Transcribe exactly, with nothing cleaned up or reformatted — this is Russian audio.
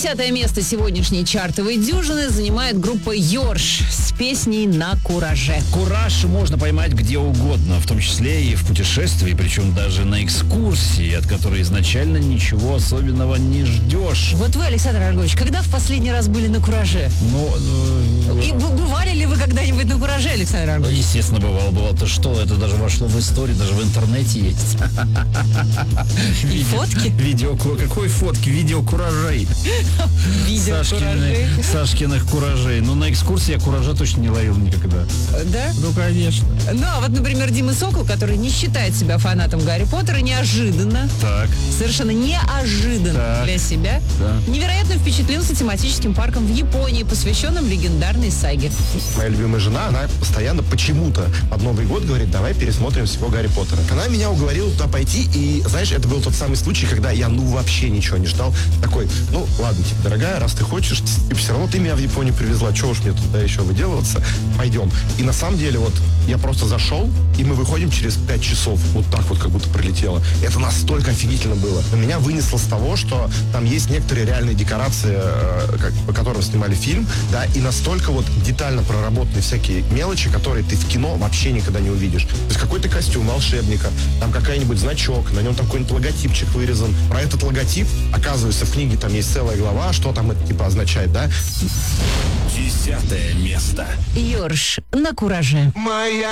Десятое место сегодняшней чартовой дюжины занимает группа «Йорш» с песней «На кураже». Кураж можно поймать где угодно, в том числе и в путешествии, причем даже на экскурсии, от которой изначально ничего особенного не ждешь. Вот вы, Александр Аргович, когда в последний раз были на кураже? Ну, ну И б- бывали ли вы когда-нибудь на кураже, Александр ну, Аргович? естественно, бывало, бывало. То что, это даже вошло в историю, даже в интернете есть. И фотки? Видео, какой фотки? Видео куражей. Видео куражей. Сашкиных куражей. Ну, на экскурсии я куража точно не ловил никогда. Да? Ну, конечно. Ну, а вот, например, Дима Сокол, который не считает себя фанатом Гарри Поттера, неожиданно, Так. совершенно неожиданно Так. для себя, Да. невероятно впечатлился тематическим парком в Японии, посвященным легендарной саге. Моя любимая жена, она постоянно почему-то под Новый год говорит, давай пересмотрим всего Гарри Поттера. Она меня уговорила туда пойти, и, знаешь, это был тот самый случай, когда я, ну, вообще ничего не ждал. Такой, ну, ладно, типа, дорогая, раз ты хочешь, типа, все равно ты меня в Японию привезла, чего уж мне туда еще выделываться, пойдем. И на самом деле, вот, я просто зашел, и мы выходим через пять часов, вот так вот, как будто пролетело. Это настолько офигительно было. Меня вынесло с того, что там есть некоторые реальные декорации, э, как, по которым снимали фильм, да, и настолько вот детально проработаны всякие мелочи, которые ты в кино вообще никогда не увидишь. То есть какой-то костюм волшебника, там какой-нибудь значок, на нем там какой-нибудь логотипчик вырезан. Про этот логотип, оказывается, в книге там есть целая глава, что там это типа означает, да? Десятое место. «Йорш» на кураже. Моя